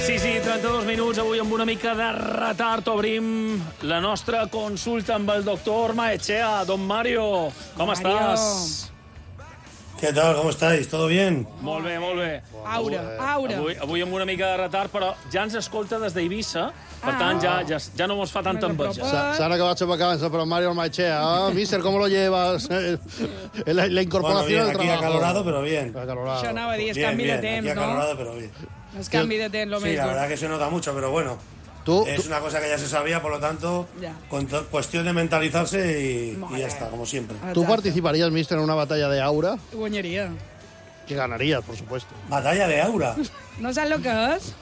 32 minuts, avui amb una mica de retard obrim la nostra consulta amb el doctor Ormaechea. Don Mario, ¿cómo estás? ¿Qué tal? ¿Cómo estáis? ¿Todo bien? Molt bé, molt bé. Aura. Avui amb una mica de retard, però ja ens escolta des d'Eivissa, per tant ja no mos fa tanta enveja. Sara que va a vacances, pero Mario Ormaechea. Mister, ¿cómo lo llevas? La incorporación del trabajo. Aquí acalorado, pero bien. Això anava a dir, és canvi de temps, aquí acalorado, pero bien. És canvi de temps, lo Sí, més la dur. verdad que se nota mucho, pero bueno. Es una cosa que ya se sabía, por lo tanto, cuestión de mentalizarse y ya está, como siempre. ¿Tú participarías, mister, en una batalla de aura? Guanyaria. Que ganarías, por supuesto. ¿Batalla de aura? No saps lo que és?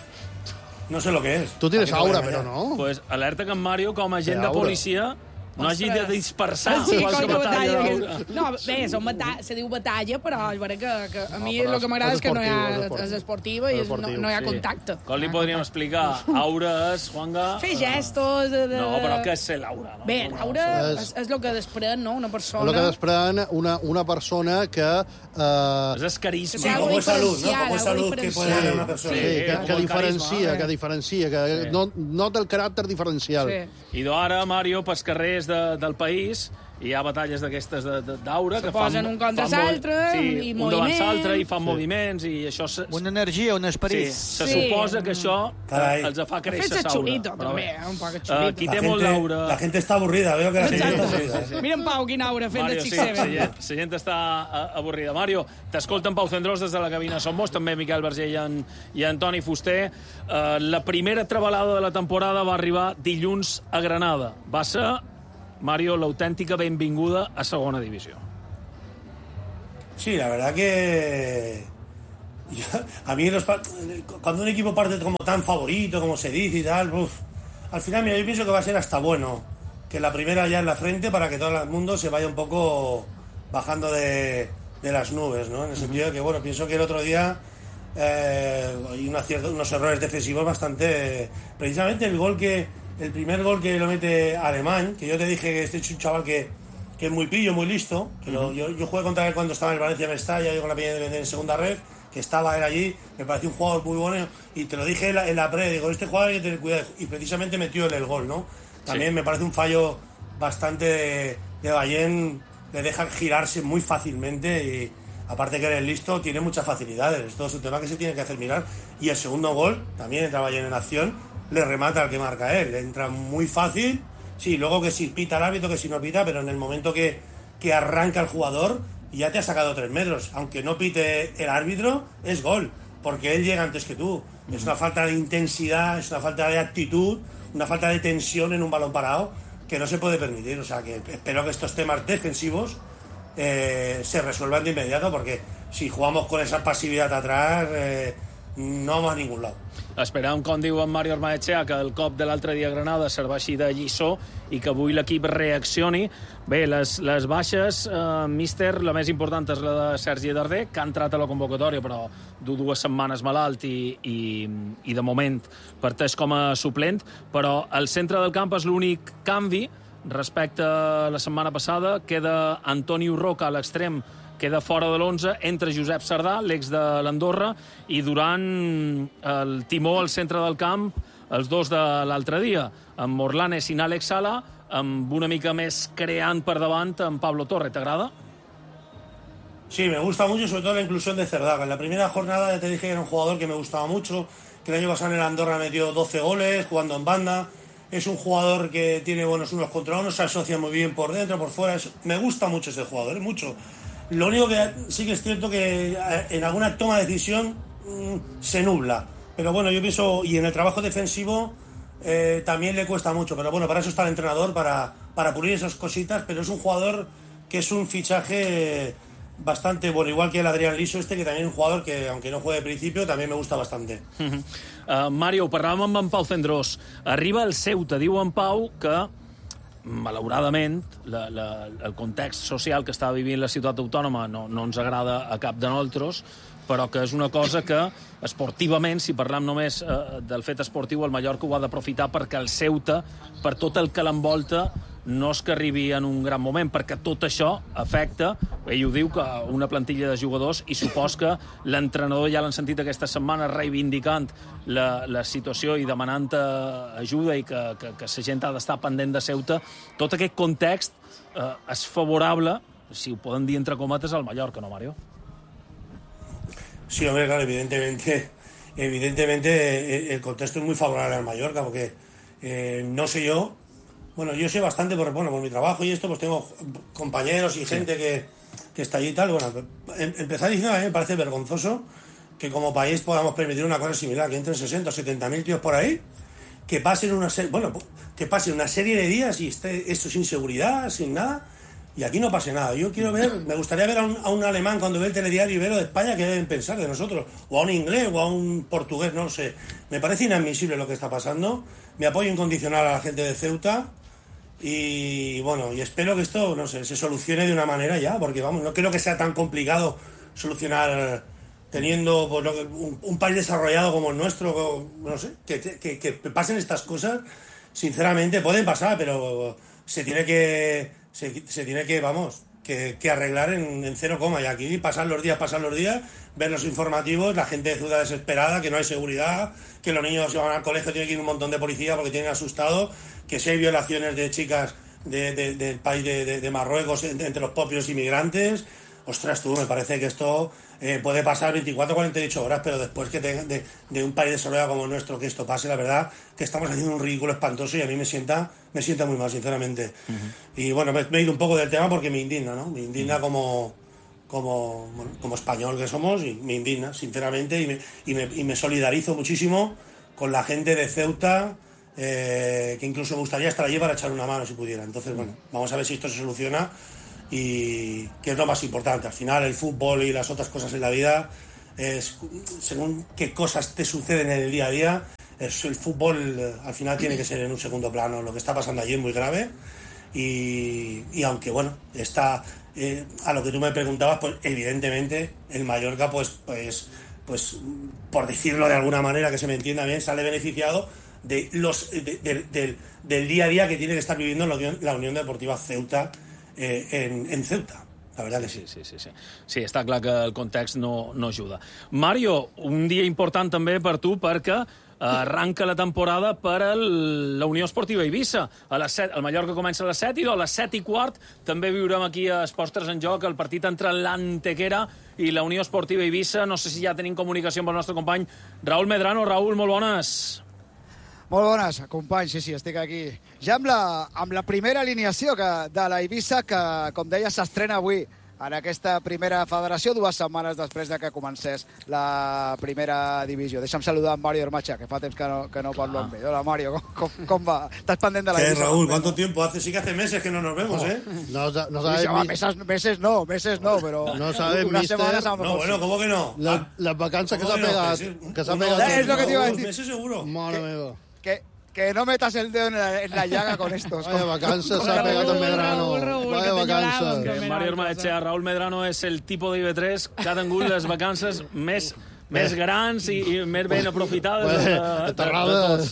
No sé lo que es. Tú tienes aura, pero no. Pues alerta que en Mario, com a agent de policia, no hagi de dispersar Sí, qualsevol batalla d'aura. No, bé, se diu batalla, però és veritat que a mi el que m'agrada és que no hi ha... És esportiva i no hi ha contacte. Com li podríem explicar? Aura és, Juanga... Fer gestos... No, però què és ser l'aura? Bé, l'aura és el que desprèn, no?, una persona... És el que desprèn una persona que... És carisma. Sí, como salud, ¿no? Como salud que puede haber una persona. Sí, que diferencia, que nota el caràcter diferencial. I d'ara, Mario, pels carrers del país hi ha batalles d'aquestes d'aura que posen un contra l'altre i moviments. Un davant l'altre i fan moviments i això... Una energia, un esperit. Se suposa que això els fa créixer l'aura. Fet xulito, també, un poc xulito. Qui té molt d'aura... La gente está avorrida, veo que la gente está avorrida. Mira en Pau, quina aura fent de xic la gent està avorrida. Mario, t'escolta en Pau Cendrós des de la cabina Som Vos, també Miquel Verger i Antoni Fuster. La primera trebalada de la temporada va arribar dilluns a Granada. Va ser, Mario, l'autèntica benvinguda a segona divisió. Sí, la verdad que... A mí, cuando un equipo parte como tan favorito, como se dice y tal, al final, mira, yo pienso que va a ser hasta bueno que la primera ya en la frente para que todo el mundo se vaya un poco bajando de las nubes, ¿no? En el sentido de que, bueno, pienso que el otro día hay unos errores defensivos bastante... Precisamente el primer gol que lo mete Alemán, que yo te dije que este es un chaval que es muy pillo, muy listo, que yo jugué contra él cuando estaba en el Valencia Mestalla, yo con la Peña de segunda red, que estaba él allí, me pareció un jugador muy bueno, y te lo dije en la pre, digo, este jugador hay que tener cuidado, y precisamente metió él el gol, ¿no? También me parece un fallo bastante de Ballén, le deja girarse muy fácilmente y aparte que eres listo, tiene muchas facilidades, esto es un tema que se tiene que hacer mirar, y el segundo gol, también entra Ballén en acción, le remata al que marca él, le entra muy fácil, sí, luego que si pita el árbitro, que si no pita, pero en el momento que arranca el jugador ya te ha sacado 3 metros, aunque no pite el árbitro, es gol, porque él llega antes que tú, es una falta de intensidad, es una falta de actitud, una falta de tensión en un balón parado que no se puede permitir, o sea que espero que estos temas defensivos se resuelvan de inmediato, porque si jugamos con esa pasividad atrás no vamos a ningún lado. Esperam, com diu en Mario Ormaechea, que el cop de l'altre dia a Granada serveixi de lliçó i que avui l'equip reaccioni. Bé, les baixes, míster, la més important és la de Sergi Darder, que ha entrat a la convocatòria, però du 2 setmanes malalt i de moment parteix com a suplent, però el centre del camp és l'únic canvi respecte a la setmana passada. Queda Antonio Roca a l'extrem, queda fora de l'11, entre Josep Sardà, l'ex de l'Andorra, i Duran, el timó al centre del camp, els dos de l'altre dia, amb Morlanes i Àlex Sala, amb una mica més creant per davant amb Pablo Torre. ¿T'agrada? Sí, me gusta mucho, sobre todo la inclusión de Cerdaga. En la primera jornada ya te dije que era un jugador que me gustaba mucho, que el año pasado en el Andorra metió 12 goles, jugando en banda. Es un jugador que tiene buenos unos contra unos, se asocia muy bien por dentro, por fuera. Me gusta mucho ese jugador, mucho. Lo único que sí que es cierto que en alguna toma de decisión se nubla. Pero bueno, yo pienso, y en el trabajo defensivo también le cuesta mucho. Pero bueno, para eso está el entrenador, para pulir esas cositas. Pero es un jugador que es un fichaje bastante bueno, igual que el Adrián Liso que también es un jugador que, aunque no juegue de principio, también me gusta bastante. Mario, parlàvem amb en Pau Cendrós. Arriba el Ceuta, diu en Pau que malauradament, el context social que està vivint la ciutat autònoma no ens agrada a cap de nosaltres, però que és una cosa que, esportivament, si parlem només del fet esportiu, el Mallorca ho ha d'aprofitar perquè el Ceuta, per tot el que l'envolta, no és que arribi en un gran moment, perquè tot això afecta, ell ho diu, que una plantilla de jugadors, i supos que l'entrenador ja l'han sentit aquesta setmana reivindicant la situació i demanant ajuda i que la gent ha d'estar pendent de Ceuta. Tot aquest context és favorable, si ho poden dir entre cometes, al Mallorca, ¿no, Mario? Sí, hombre, claro, evidentemente el contexto es muy favorable al Mallorca, porque no sé yo. Bueno, yo sé bastante por mi trabajo y esto, pues tengo compañeros y gente que está allí y tal. Bueno, empezar diciendo, a mí me parece vergonzoso que como país podamos permitir una cosa similar, que entren 60 o 70.000 tíos por ahí, que pasen una serie de días y esté esto sin seguridad, sin nada, y aquí no pase nada. Yo quiero ver, me gustaría ver a un alemán cuando ve el telediario y ve lo de España, que deben pensar de nosotros, o a un inglés, o a un portugués, no lo sé. Me parece inadmisible lo que está pasando. Mi apoyo incondicional a la gente de Ceuta. Y bueno, y espero que esto, no sé, se solucione de una manera ya, porque vamos, no creo que sea tan complicado solucionar teniendo pues, un país desarrollado como el nuestro, no sé, que pasen estas cosas. Sinceramente pueden pasar, pero se tiene que vamos, que arreglar en 0, y aquí pasan los días, ver los informativos, la gente de Ceuta desesperada, que no hay seguridad, que los niños se van al colegio, tiene que ir un montón de policía porque tienen asustado, que si hay violaciones de chicas del país de Marruecos entre los propios inmigrantes. Ostras, me parece que esto puede pasar 24 o 48 horas, pero después que de un país desarrollado como el nuestro, que esto pase, la verdad que estamos haciendo un ridículo espantoso y a mí me sienta muy mal, sinceramente. Y bueno, me he ido un poco del tema porque me indigna, ¿no? Me indigna como español que somos, y me indigna, sinceramente, y me solidarizo muchísimo con la gente de Ceuta, que incluso me gustaría estar allí para echar una mano si pudiera. Entonces, bueno, vamos a ver si esto se soluciona. Y que es lo más importante. Al final el fútbol y las otras cosas en la vida es según qué cosas te suceden en el día a día, el fútbol al final tiene que ser en un segundo plano. Lo que está pasando allí es muy grave y aunque bueno, está a lo que tú me preguntabas, pues evidentemente el Mallorca pues por decirlo de alguna manera que se me entienda bien, sale beneficiado de del día a día que tiene que estar viviendo la Unión Deportiva Ceuta en Ceuta. La verdad que sí. Sí, està clar que el context no ajuda. Mario, un dia important també per tu perquè arranca la temporada per a la Unió Esportiva Eivissa. A les 7, el Mallorca comença a les 7 i a les 7:15 també viurem aquí a Esports 3 en Joc el partit entre l'Antequera i la Unió Esportiva Eivissa. No sé si ja tenim comunicació amb el nostre company Raúl Medrano. Raúl, molt bones. Molt bones, company, sí, estic aquí. Ja amb la primera alineació de la Eivissa, que, com deia, s'estrena avui en aquesta primera federació, 2 setmanes després de que comencés la primera divisió. Deixa'm saludar a Mario Hermacha, que fa temps que no parlo amb ell. Hola, Mario, com va? Estàs pendent de la Eivissa? Raúl, ¿cuánto tiempo hace? Sí que hace meses que no nos vemos, ¿eh? No sabes... Meses no, però... No sabes, mister... No, bueno, ¿cómo que no? Les vacances que s'ha pegat. És lo que t'ho iba a decir. Meses seguro. Mare meva. Que no metas el dedo en la llaga con estos. Vaya vacances s'ha pegat en Medrano. Vaya vacances. Mario Hermaechea, Raúl Medrano és el tipus d'IV3 que ha tingut les vacances més grans i més ben aprofitades Terrades.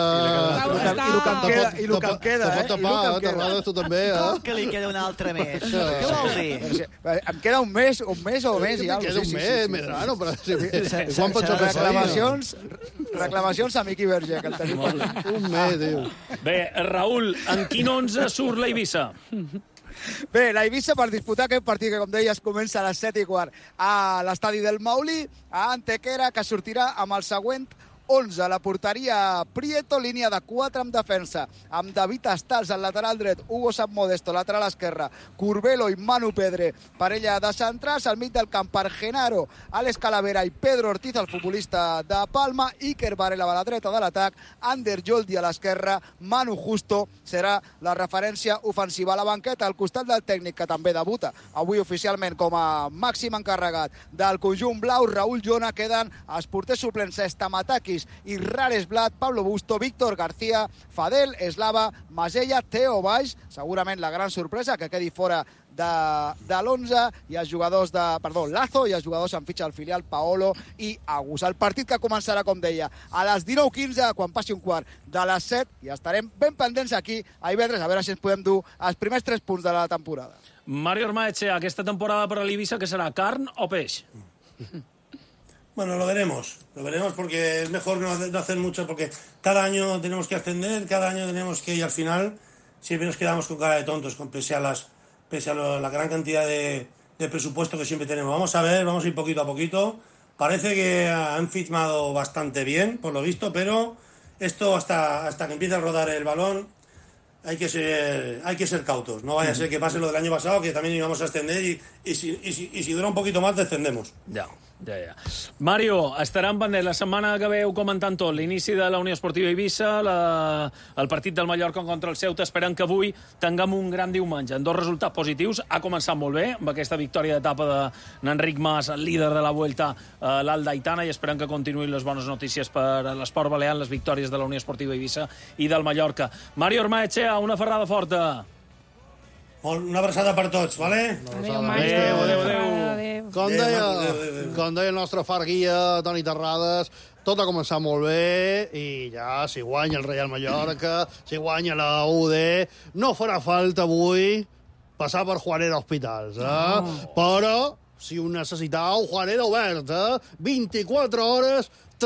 I el que em queda, Te pot tapar, Terrades, tu també, Com que li queda un altre mes? Què vol dir? Em queda un mes o més. Queda un mes, Medrano, però... Quan pots reclamacions a Miqui Verge, que el tenim. Un mes, tio. Bé, Raúl, en quin 11 surt la Eivissa? Bé, la Eivissa per disputar aquest partit que, com deies, comença a les 7:15 a l'estadi del Maulí, a Antequera, que sortirà amb el següent 11. La porteria Prieto, línia de 4 amb defensa, amb David Astals al lateral dret, Hugo San Modesto, lateral esquerre, Curbelo i Manu Pedre, parella de centrals, al mig del camp per Genaro, Alex Calavera i Pedro Ortiz, el futbolista de Palma, Iker Varela a la dreta de l'atac, Ander Joldi a l'esquerra, Manu Justo serà la referència ofensiva a la banqueta, al costat del tècnic, que també debuta avui oficialment com a màxim encarregat del conjunt blau, Raúl Jona. Queden els porters suplents Estamatakis Davis i Rares Blat, Pablo Busto, Víctor García, Fadel, Eslava, Masella, Teo Baix, segurament la gran sorpresa que quedi fora de l'11, i els jugadors Lazo, i els jugadors amb fitxa al filial Paolo i Agus. El partit que començarà, com deia, a les 19:15, quan passi un quart de les 7, i estarem ben pendents aquí a Ivendres, a veure si ens podem dur els primers 3 punts de la temporada. Mario Ormaechea, aquesta temporada per a l'Ibiza, que serà carn o peix? Bueno, lo veremos porque es mejor no hacer mucho, porque cada año tenemos que ascender, cada año tenemos que, y al final siempre nos quedamos con cara de tontos, pese a la gran cantidad de presupuesto que siempre tenemos. Vamos a ver, vamos a ir poquito a poquito. Parece que han firmado bastante bien, por lo visto, pero esto hasta que empiece a rodar el balón hay que ser cautos. No vaya a ser que pase lo del año pasado, que también íbamos a ascender y si dura un poquito más descendemos. Ja. Mario, estaran pendents la setmana que veu comentant tot, l'inici de la Unió Esportiva Eivissa, el partit del Mallorca contra el Ceuta. Esperem que avui tinguem un gran diumenge, amb 2 resultats positius. Ha començat molt bé, amb aquesta victòria d'etapa d'Enric Mas, el líder de la Vuelta, l'Aldaitana, i esperem que continuïn les bones notícies per a l'esport balear, les victòries de la Unió Esportiva Eivissa i del Mallorca. Mario Ormaechea, una ferrada forta. Una abraçada per tots, vale? Adéu, Mario. Adéu. Com deia el nostre far guia, Toni Terrades, tot ha començat molt bé i ja, si guanya el Real Mallorca, si guanya la UD, no farà falta avui passar per Juanera Hospitals, Però, si ho necessitau, Juanera obert, 24 hores,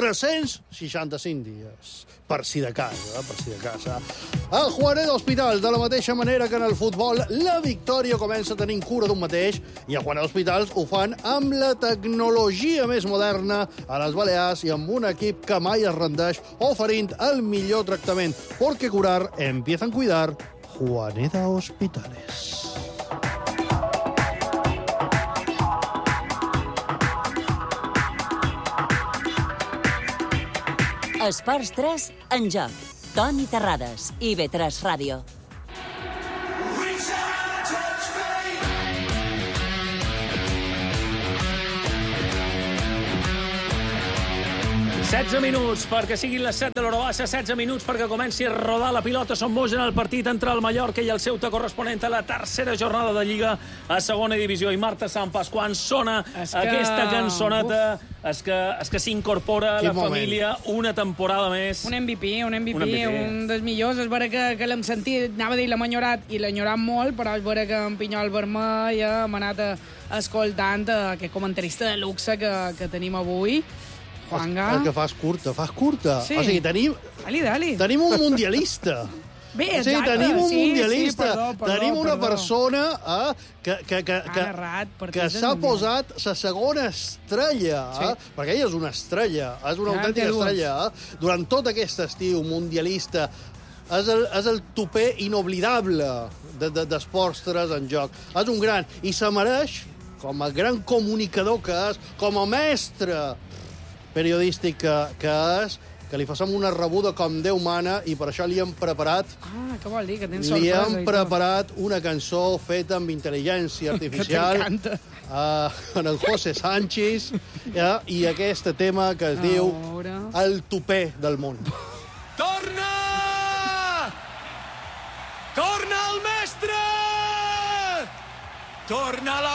365 dies. Per si de casa. El Juanera Hospital, de la mateixa manera que en el futbol, la victòria comença tenint cura d'un mateix, i a Juanera Hospitals ho fan amb la tecnologia més moderna a les Balears i amb un equip que mai es rendeix, oferint el millor tractament. Porque curar empieza en cuidar. Juanera Hospitales. Esports 3 en joc. Toni Terrades, IB3 Ràdio. 16 minuts perquè siguin les 7 de l'hora baixa, 16 minuts perquè comenci a rodar la pilota. Som molts en el partit entre el Mallorca i el Ceuta, corresponent a la tercera jornada de Lliga a segona divisió. I Marta Sampas, quan sona aquesta cançoneta, és que s'incorpora la família una temporada més. Un MVP, un dels millors. És vera que l'hem sentit, anava a dir l'hem enyorat, i l'he enyorat molt, però és vera que en Pinyol Vermell hem anat escoltant aquest comentarista de luxe que tenim avui. Juanga. El que fas curta. Sí. O sigui, tenim un mundialista. Bé, exacte. O sigui, tenim un mundialista. Perdó, tenim una persona que s'ha posat la segona estrella, perquè ella és una estrella, és una autèntica estrella. Durant tot aquest estiu mundialista, és el topè inoblidable d'esports 3 en joc. És un gran, i se mereix, com a gran comunicador que és, com a mestre periodístic que és, que li facem una rebuda com Déu mana, i per això li hem preparat... què vol dir? Que tens sorpresa. Li hem preparat una cançó feta amb intel·ligència artificial. Que t'encanta. En el José Sánchez, i aquest tema que es diu El topè del món. Torna! Torna el mestre! Torna la